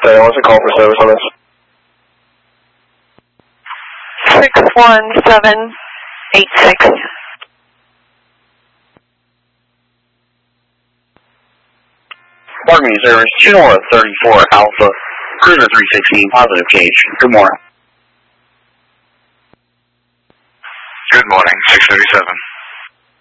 Okay, what's the call for service on this? 61786. Pardon me, service 234 Alpha, Cruiser 316, positive gauge. Good morning. Good morning, 637.